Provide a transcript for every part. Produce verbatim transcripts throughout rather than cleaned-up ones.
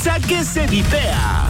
piensa que se vipea.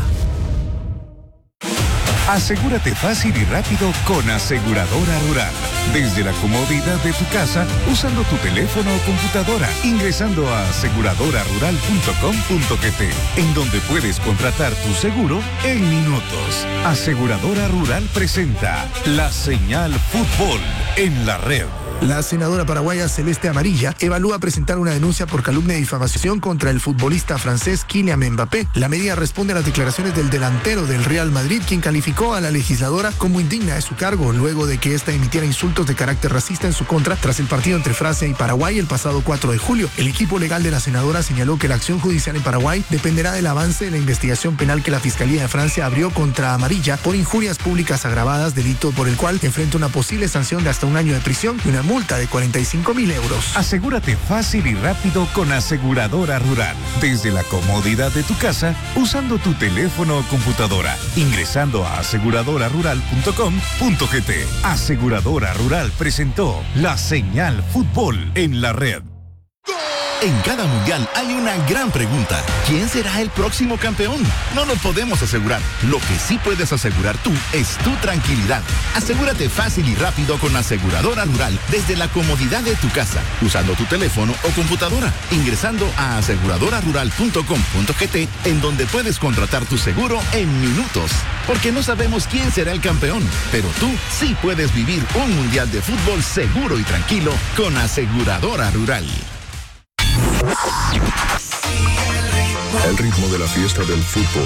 Asegúrate fácil y rápido con Aseguradora Rural. Desde la comodidad de tu casa, usando tu teléfono o computadora, ingresando a aseguradora rural punto com punto gt, en donde puedes contratar tu seguro en minutos. Aseguradora Rural presenta La Señal Fútbol en la red. La senadora paraguaya Celeste Amarilla evalúa presentar una denuncia por calumnia y difamación contra el futbolista francés Kylian Mbappé. La medida responde a las declaraciones del delantero del Real Madrid, quien calificó a la legisladora como indigna de su cargo luego de que ésta emitiera insultos de carácter racista en su contra tras el partido entre Francia y Paraguay el pasado cuatro de julio. El equipo legal de la senadora señaló que la acción judicial en Paraguay dependerá del avance de la investigación penal que la Fiscalía de Francia abrió contra Amarilla por injurias públicas agravadas, delito por el cual enfrenta una posible sanción de hasta un año de prisión y una multa de cuarenta y cinco mil euros. Asegúrate fácil y rápido con Aseguradora Rural. Desde la comodidad de tu casa, usando tu teléfono o computadora, ingresando a aseguradora rural punto com punto gt. Aseguradora Rural presentó La Señal Fútbol en la red. En cada mundial hay una gran pregunta. ¿Quién será el próximo campeón? No lo podemos asegurar. Lo que sí puedes asegurar tú es tu tranquilidad. Asegúrate fácil y rápido con Aseguradora Rural desde la comodidad de tu casa, usando tu teléfono o computadora, ingresando a aseguradora rural punto com punto gt, en donde puedes contratar tu seguro en minutos. Porque no sabemos quién será el campeón, pero tú sí puedes vivir un mundial de fútbol seguro y tranquilo con Aseguradora Rural. El ritmo de la fiesta del fútbol